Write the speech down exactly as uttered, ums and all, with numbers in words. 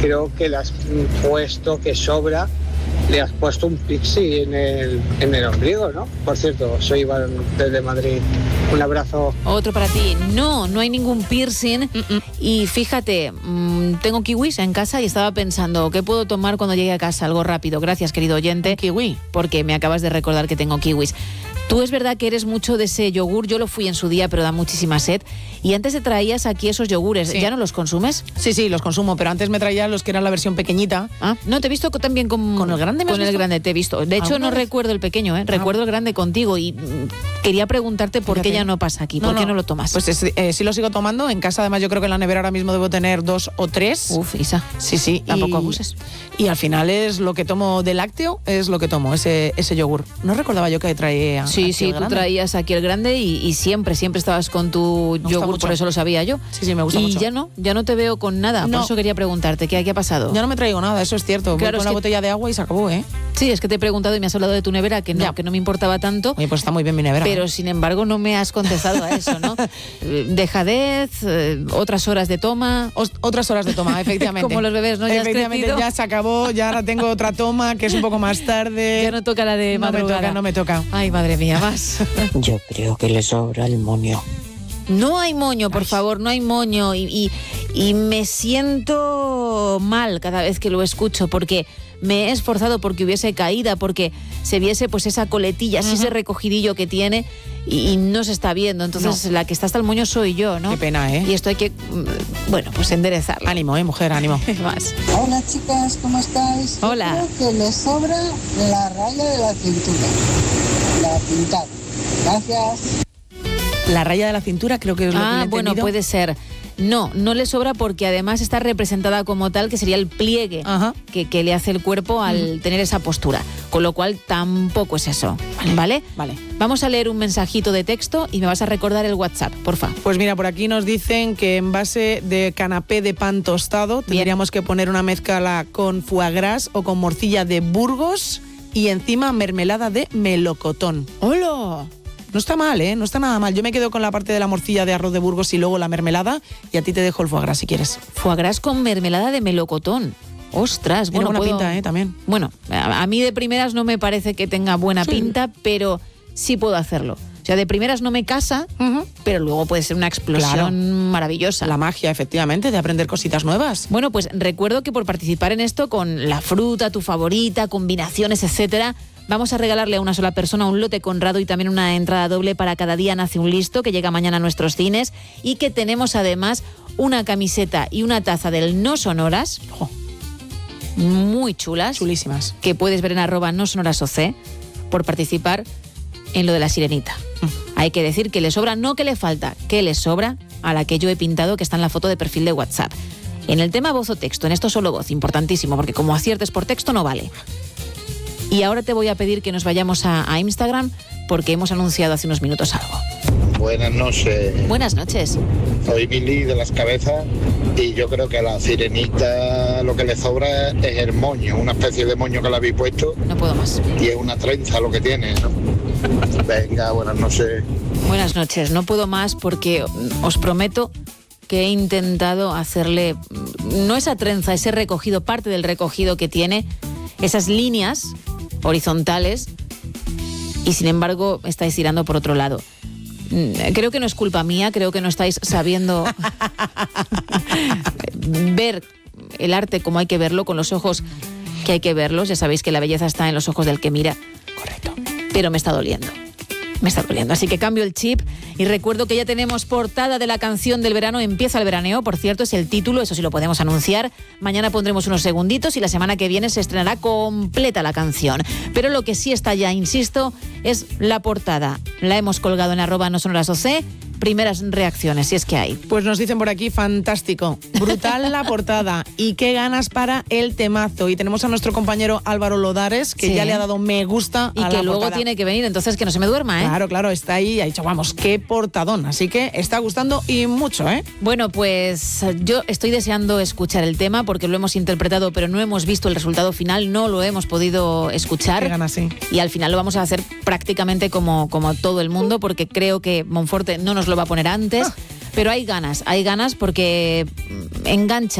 creo que le has puesto que sobra, le has puesto un pixie en el, en el ombligo, ¿no? Por cierto, soy Iván desde Madrid. Un abrazo. Otro para ti. No, no hay ningún piercing. Mm-mm. Y fíjate, mmm, tengo kiwis en casa y estaba pensando, ¿qué puedo tomar cuando llegue a casa? Algo rápido. Gracias, querido oyente. ¿Un kiwi? Porque me acabas de recordar que tengo kiwis. Tú es verdad que eres mucho de ese yogur, yo lo fui en su día, pero da muchísima sed. Y antes te traías aquí esos yogures, sí. ¿Ya no los consumes? Sí, sí, los consumo, pero antes me traía los que eran la versión pequeñita. Ah, no, te he visto también con, ¿Con el grande. Con el visto? grande te he visto. De hecho, no vez? recuerdo el pequeño, ¿eh? recuerdo ah. el grande contigo y mm, quería preguntarte por Fíjate. qué ya no pasa aquí, no, por qué no. no lo tomas. Pues es, eh, sí lo sigo tomando, en casa además yo creo que en la nevera ahora mismo debo tener dos o tres. Uf, Isa. Sí, sí. Tampoco y, abuses. Y al final es lo que tomo de lácteo, es lo que tomo, ese, ese yogur. No recordaba yo que traía. Sí, sí, tú traías aquí el grande y, y siempre, siempre estabas con tu me yogur, por eso lo sabía yo. Sí, sí, me gusta y mucho. Y ya no, ya no te veo con nada, no. por eso quería preguntarte, ¿qué, ¿qué ha pasado? Ya no me traigo nada, eso es cierto. Claro, Voy con es una que... botella de agua y se acabó, ¿eh? Sí, es que te he preguntado y me has hablado de tu nevera, que no, ya. que no me importaba tanto. Oye, pues está muy bien mi nevera. Pero ¿eh? sin embargo no me has contestado a eso, ¿no? Dejadez, eh, otras horas de toma. O, otras horas de toma, efectivamente. Como los bebés, ¿no? Ya efectivamente, ya se acabó, ya ahora tengo otra toma que es un poco más tarde. Ya no toca la de no madrugada. No me toca, no me toca. Ay, madre mía, más. Yo creo que le sobra el moño. No hay moño, por Ay. favor, no hay moño. Y, y, y me siento mal cada vez que lo escucho, porque me he esforzado porque hubiese caída, porque se viese pues esa coletilla, uh-huh. así ese recogidillo que tiene y, y no se está viendo. Entonces no. la que está hasta el moño soy yo, ¿no? Qué pena, ¿eh? Y esto hay que, bueno, pues enderezarlo. Ánimo, ¿eh, mujer? Ánimo. Más. Hola, chicas, ¿cómo estáis? Hola. Yo creo que le sobra la raya de la cintura, la pintada. Gracias. La raya de la cintura creo que es lo ah, que le he bueno, entendido. puede ser. No, no le sobra porque además está representada como tal, que sería el pliegue que, que le hace el cuerpo al uh-huh. tener esa postura. Con lo cual tampoco es eso. Vale. ¿Vale? Vale. Vamos a leer un mensajito de texto y me vas a recordar el WhatsApp, porfa. Pues mira, por aquí nos dicen que en base de canapé de pan tostado Bien. tendríamos que poner una mezcla con foie gras o con morcilla de Burgos y encima mermelada de melocotón. ¡Hola! No está mal, ¿eh? No está nada mal. Yo me quedo con la parte de la morcilla de arroz de Burgos y luego la mermelada y a ti te dejo el foie gras si quieres. Foie gras con mermelada de melocotón. Ostras, Tiene bueno, buena puedo... pinta, ¿eh? También. Bueno, a, a mí de primeras no me parece que tenga buena sí. pinta, pero sí puedo hacerlo. O sea, de primeras no me casa, uh-huh. pero luego puede ser una explosión claro. maravillosa. La magia, efectivamente, de aprender cositas nuevas. Bueno, pues recuerdo que por participar en esto con la fruta, tu favorita, combinaciones, etcétera, vamos a regalarle a una sola persona un lote Conrado y también una entrada doble para Cada día nace un listo, que llega mañana a nuestros cines, y que tenemos además una camiseta y una taza del No Sonoras, oh, muy chulas. Chulísimas. Que puedes ver en arroba no sonoras O C por participar en lo de la sirenita. Mm. Hay que decir que le sobra, no que le falta, que le sobra a la que yo he pintado, que está en la foto de perfil de WhatsApp. En el tema voz o texto, en esto solo voz, importantísimo, porque como aciertes por texto no vale. Y ahora te voy a pedir que nos vayamos a, a Instagram porque hemos anunciado hace unos minutos algo. Buenas noches. Buenas noches. Soy Billy de Las Cabezas y yo creo que a la sirenita lo que le sobra es el moño, una especie de moño que le habéis puesto. No puedo más. Y es una trenza lo que tiene, ¿no? Venga, buenas noches. Buenas noches. No puedo más porque os prometo que he intentado hacerle, no esa trenza, ese recogido, parte del recogido que tiene, esas líneas horizontales, y sin embargo estáis tirando por otro lado. Creo que no es culpa mía, creo que no estáis sabiendo ver el arte como hay que verlo, con los ojos que hay que verlos. Ya sabéis que la belleza está en los ojos del que mira. Correcto. Pero me está doliendo. Me está doliendo, así que cambio el chip y recuerdo que ya tenemos portada de la canción del verano. Empieza el veraneo, por cierto, es el título, eso sí lo podemos anunciar. Mañana pondremos unos segunditos y la semana que viene se estrenará completa la canción. Pero lo que sí está ya, insisto, es la portada. La hemos colgado en arroba no sonoras O C. Primeras reacciones, si es que hay. Pues nos dicen por aquí, fantástico, brutal la portada y qué ganas para el temazo. Y tenemos a nuestro compañero Álvaro Lodares, que sí, ya le ha dado me gusta y a la que luego portada. Tiene que venir, entonces que no se me duerma, ¿eh? Claro, claro, está ahí, ha dicho, vamos, qué portadón. Así que está gustando y mucho, ¿eh? Bueno, pues yo estoy deseando escuchar el tema porque lo hemos interpretado, pero no hemos visto el resultado final, no lo hemos podido escuchar. Qué ganas, sí. Y al final lo vamos a hacer prácticamente como, como todo el mundo, porque creo que Monforte no nos lo va a poner antes, ah. pero hay ganas, hay ganas porque engancha.